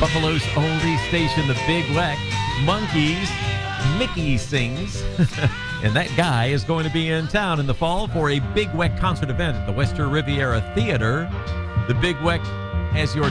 Buffalo's oldie station, the Big Weck. Monkeys, Mickey sings. And that guy is going to be in town in the fall for a Big Weck concert event at the Western Riviera Theater. The Big Weck has your